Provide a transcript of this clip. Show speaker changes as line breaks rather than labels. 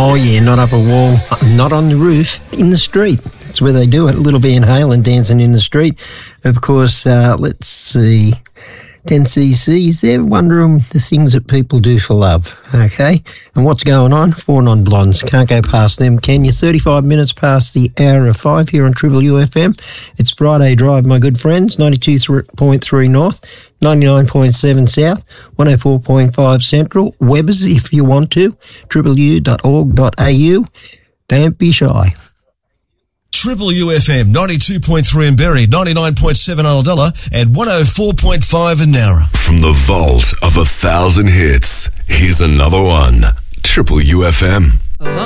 Oh, yeah, not up a wall, not on the roof, in the street. That's where they do it. Little Van Halen dancing in the street. Of course, let's see, 10cc's, they're wondering the things that people do for love, okay? And what's going on? Four Non-Blondes. Can't go past them, can you? 35 minutes past the hour of 5 here on Triple UFM. It's Friday Drive, my good friends. 92.3 North, 99.7 South, 104.5 Central. Webbers, if you want to, tripleu.org.au. Don't be shy.
Triple UFM, 92.3 in Berry, 99.7 Ulladulla, and 104.5 in Nowra.
From the vault of 1,000 hits, here's another one. Triple UFM.